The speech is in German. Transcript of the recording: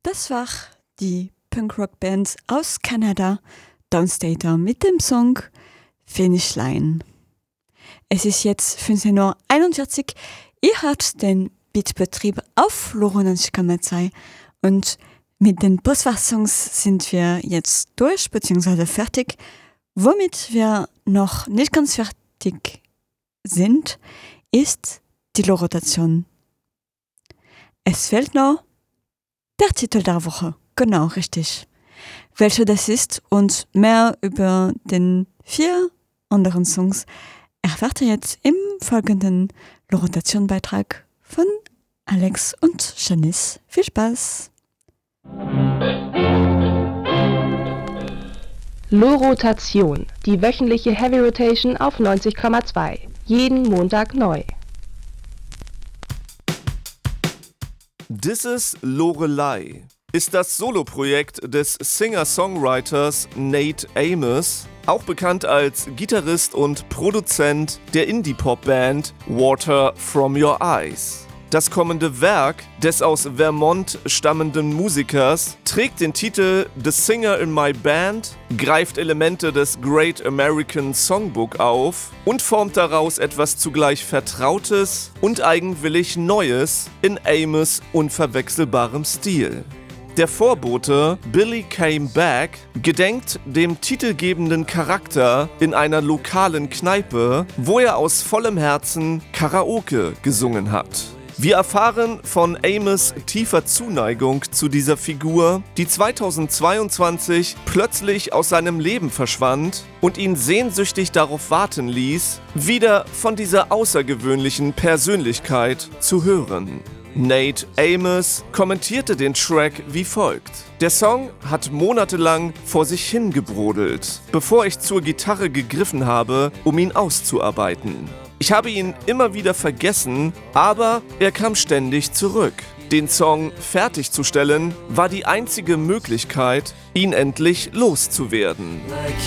Das war die Punkrock-Band aus Kanada, Downstater, mit dem Song Finish Line. Es ist jetzt 15:41 Uhr. Ihr hört den Beatbetrieb auf LoRa 90,2 und mit den Postfach-Songs sind wir jetzt durch bzw. fertig. Womit wir noch nicht ganz fertig sind, ist die LoRa-Rotation. Es fehlt noch der Titel der Woche. Genau, richtig. Welcher das ist und mehr über den 4 anderen Songs erfahrt ihr jetzt im folgenden LoRa-Rotation-Beitrag von Alex und Janice. Viel Spaß! LoRotation, die wöchentliche Heavy Rotation auf 90,2. Jeden Montag neu. This is Lorelei ist das Soloprojekt des Singer-Songwriters Nate Amos, auch bekannt als Gitarrist und Produzent der Indie-Pop-Band Water From Your Eyes. Das kommende Werk des aus Vermont stammenden Musikers trägt den Titel The Singer in My Band, greift Elemente des Great American Songbook auf und formt daraus etwas zugleich Vertrautes und eigenwillig Neues in Amos' unverwechselbarem Stil. Der Vorbote Billy Came Back gedenkt dem titelgebenden Charakter in einer lokalen Kneipe, wo er aus vollem Herzen Karaoke gesungen hat. Wir erfahren von Amos' tiefer Zuneigung zu dieser Figur, die 2022 plötzlich aus seinem Leben verschwand und ihn sehnsüchtig darauf warten ließ, wieder von dieser außergewöhnlichen Persönlichkeit zu hören. Nate Amos kommentierte den Track wie folgt: Der Song hat monatelang vor sich hingebrodelt, bevor ich zur Gitarre gegriffen habe, um ihn auszuarbeiten. Ich habe ihn immer wieder vergessen, aber er kam ständig zurück. Den Song fertigzustellen war die einzige Möglichkeit, ihn endlich loszuwerden.